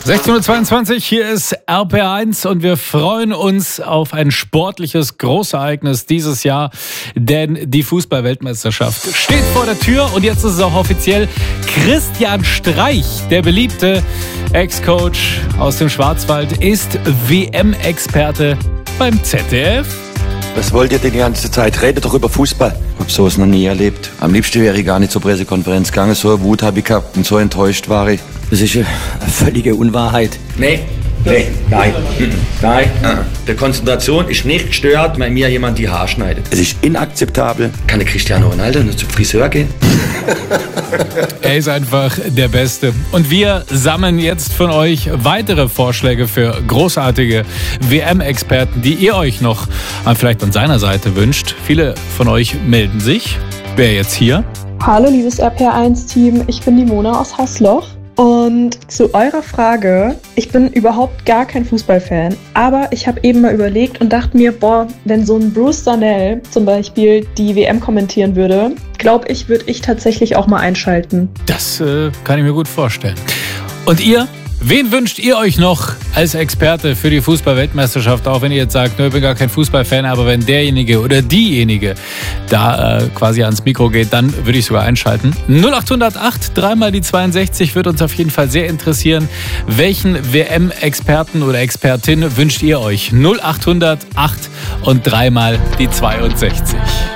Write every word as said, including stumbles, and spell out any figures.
sechzehn Uhr zweiundzwanzig, hier ist R P R eins und wir freuen uns auf ein sportliches Großereignis dieses Jahr, denn die Fußball-Weltmeisterschaft steht vor der Tür und jetzt ist es auch offiziell. Christian Streich, der beliebte Ex-Coach aus dem Schwarzwald, ist W M-Experte beim Z D F. Was wollt ihr denn die ganze Zeit? Redet doch über Fußball. Ich hab sowas noch nie erlebt. Am liebsten wäre ich gar nicht zur Pressekonferenz gegangen. So eine Wut habe ich gehabt und so enttäuscht war ich. Das ist eine völlige Unwahrheit. Nee, nee, nein, nein. Der Konzentration ist nicht gestört, wenn mir jemand die Haare schneidet. Es ist inakzeptabel. Kann der Cristiano Ronaldo nur zum Friseur gehen? Er ist einfach der Beste. Und wir sammeln jetzt von euch weitere Vorschläge für großartige W M-Experten, die ihr euch noch vielleicht an seiner Seite wünscht. Viele von euch melden sich. Wer jetzt hier? Hallo liebes R P R eins Team, ich bin die Mona aus Haßloch. Und zu eurer Frage, ich bin überhaupt gar kein Fußballfan, aber ich habe eben mal überlegt und dachte mir, boah, wenn so ein Bruce Darnell zum Beispiel die W M kommentieren würde, glaube ich, würde ich tatsächlich auch mal einschalten. Das äh, kann ich mir gut vorstellen. Und ihr? Wen wünscht ihr euch noch als Experte für die Fußball-Weltmeisterschaft? Auch wenn ihr jetzt sagt, ich bin gar kein Fußballfan, aber wenn derjenige oder diejenige da äh, quasi ans Mikro geht, dann würde ich sogar einschalten. null acht null acht, dreimal die zweiundsechzig wird uns auf jeden Fall sehr interessieren. Welchen W M-Experten oder Expertin wünscht ihr euch? null acht null acht und dreimal die zweiundsechzig.